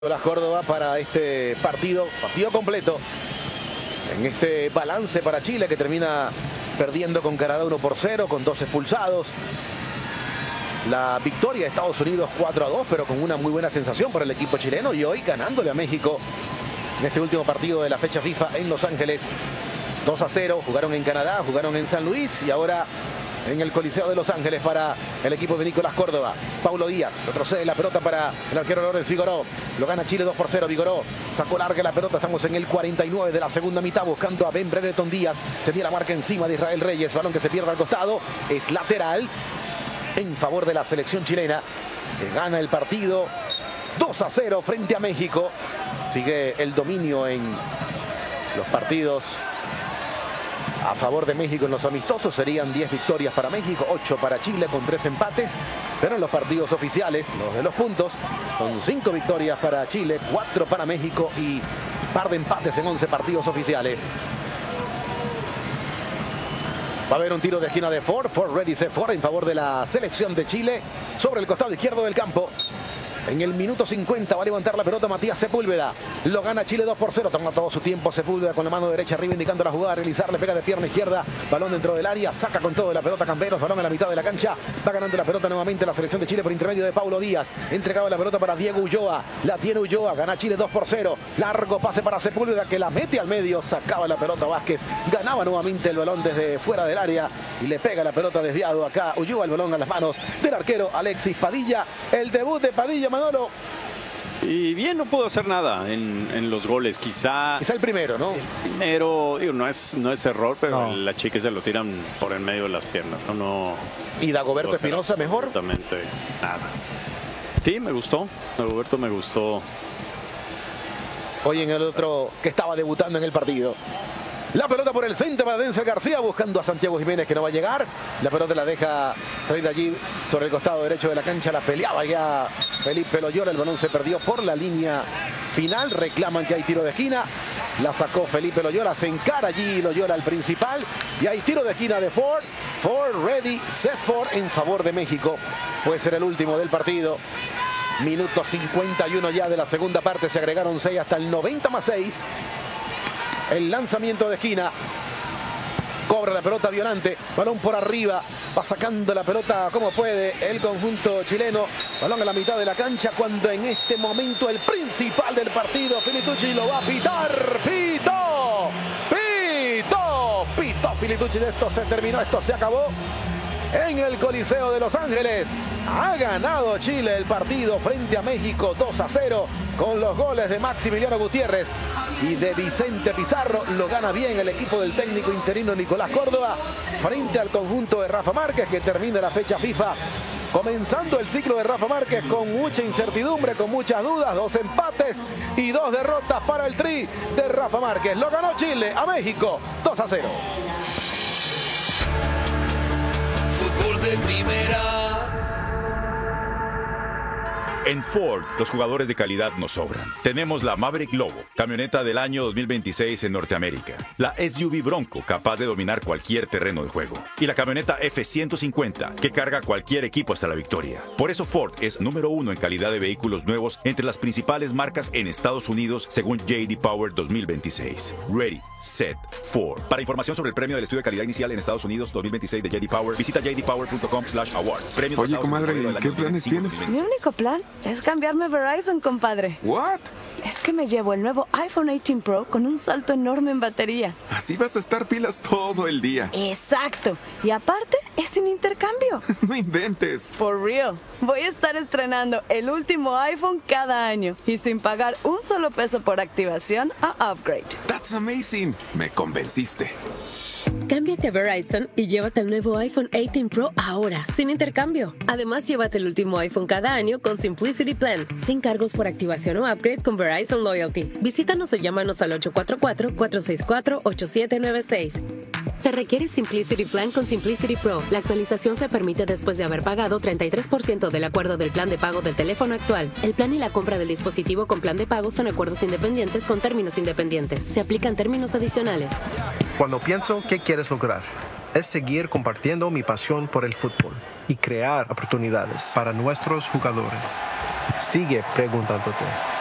La Córdoba para este partido completo. En este balance para Chile, que termina perdiendo con Canadá 1-0, con 2 expulsados. La victoria de Estados Unidos 4-2, pero con una muy buena sensación para el equipo chileno. Y hoy ganándole a México en este último partido de la fecha FIFA en Los Ángeles. 2-0, jugaron en Canadá, jugaron en San Luis y ahora en el Coliseo de Los Ángeles para el equipo de Nicolás Córdoba. Paulo Díaz retrocede la pelota para el arquero Lorenz Figueroa. Lo gana Chile 2-0. Figueroa sacó larga la pelota. Estamos en el 49 de la segunda mitad buscando a Ben Brereton Díaz. Tenía la marca encima de Israel Reyes. Balón que se pierde al costado. Es lateral en favor de la selección chilena, que gana el partido 2-0 frente a México. Sigue el dominio en los partidos a favor de México en los amistosos. Serían 10 victorias para México, 8 para Chile con 3 empates. Pero en los partidos oficiales, los de los puntos, con 5 victorias para Chile, 4 para México y par de empates en 11 partidos oficiales. Va a haber un tiro de esquina de Ford. Ford ready set Ford en favor de la selección de Chile sobre el costado izquierdo del campo. En el minuto 50 va a levantar la pelota Matías Sepúlveda. Lo gana Chile 2-0. Toma todo su tiempo Sepúlveda con la mano derecha arriba indicando la jugada a realizar. Le pega de pierna izquierda. Balón dentro del área. Saca con todo la pelota Camberos. Balón a la mitad de la cancha. Va ganando la pelota nuevamente la selección de Chile por intermedio de Paulo Díaz. Entregaba la pelota para Diego Ulloa. La tiene Ulloa. Gana Chile 2-0. Largo pase para Sepúlveda que la mete al medio. Sacaba la pelota Vázquez. Ganaba nuevamente el balón desde fuera del área. Y le pega la pelota desviado acá. Ulloa el balón a las manos del arquero Alexis Padilla. El debut de Padilla, Manolo. Y bien, no pudo hacer nada en los goles. Quizá el primero, ¿no? El primero, digo, no es error, pero no. La chica se lo tiran por el medio de las piernas. No. ¿Y Dagoberto Espinosa mejor? Absolutamente nada. Sí, me gustó. Dagoberto me gustó. Hoy en el otro que estaba debutando en el partido. La pelota por el centro para Denzel García buscando a Santiago Jiménez, que no va a llegar. La pelota la deja salir allí sobre el costado derecho de la cancha. La peleaba ya Felipe Loyola. El balón se perdió por la línea final. Reclaman que hay tiro de esquina. La sacó Felipe Loyola. Se encara allí Loyola al principal. Y hay tiro de esquina de Ford. Ford ready, set Ford en favor de México. Puede ser el último del partido. Minuto 51 ya de la segunda parte. Se agregaron 6 hasta el 90+6. El lanzamiento de esquina. Cobra la pelota Violante. Balón por arriba. Va sacando la pelota como puede el conjunto chileno. Balón a la mitad de la cancha cuando en este momento el principal del partido, Filitucci, lo va a pitar. ¡Pitó! ¡Pitó! ¡Pitó Filitucci! Esto se terminó, esto se acabó. En el Coliseo de Los Ángeles ha ganado Chile el partido frente a México 2-0 con los goles de Maximiliano Gutiérrez y de Vicente Pizarro. Lo gana bien el equipo del técnico interino Nicolás Córdoba frente al conjunto de Rafa Márquez, que termina la fecha FIFA. Comenzando el ciclo de Rafa Márquez con mucha incertidumbre, con muchas dudas, 2 empates y 2 derrotas para el tri de Rafa Márquez. Lo ganó Chile a México 2-0. De primera. En Ford, los jugadores de calidad nos sobran. Tenemos la Maverick Lobo, camioneta del año 2026 en Norteamérica. La SUV Bronco, capaz de dominar cualquier terreno de juego. Y la camioneta F-150, que carga cualquier equipo hasta la victoria. Por eso Ford es número 1 en calidad de vehículos nuevos entre las principales marcas en Estados Unidos, según J.D. Power 2026. Ready, set, Ford. Para información sobre el premio del estudio de calidad inicial en Estados Unidos 2026 de J.D. Power, visita jdpower.com/awards. Oye, comadre, ¿y qué planes tienes? Mi único plan es cambiarme a Verizon, compadre. ¿What? Es que me llevo el nuevo iPhone 18 Pro con un salto enorme en batería. Así vas a estar pilas todo el día. Exacto. Y aparte, es sin intercambio. No inventes. For real. Voy a estar estrenando el último iPhone cada año y sin pagar un solo peso por activación a upgrade. That's amazing. Me convenciste. Cámbiate a Verizon y llévate el nuevo iPhone 18 Pro ahora, sin intercambio. Además, llévate el último iPhone cada año con Simplicity Plan, sin cargos por activación o upgrade con Verizon Loyalty. Visítanos o llámanos al 844-464-8796. Se requiere Simplicity Plan con Simplicity Pro. La actualización se permite después de haber pagado 33% del acuerdo del plan de pago del teléfono actual. El plan y la compra del dispositivo con plan de pago son acuerdos independientes con términos independientes. Se aplican términos adicionales. Cuando pienso qué quieres lograr, es seguir compartiendo mi pasión por el fútbol y crear oportunidades para nuestros jugadores. Sigue preguntándote.